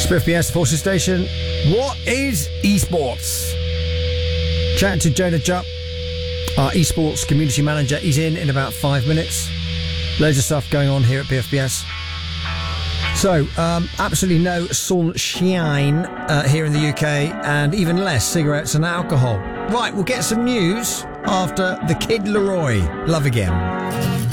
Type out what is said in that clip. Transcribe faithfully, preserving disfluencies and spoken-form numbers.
B F B S Forces Station. What is esports? Chat to Jonah Jupp, our esports community manager. He's in in about five minutes. Loads of stuff going on here at B F B S. So, um, absolutely no sunshine uh, here in the U K, and even less cigarettes and alcohol. Right, we'll get some news after the Kid Laroi. Love Again.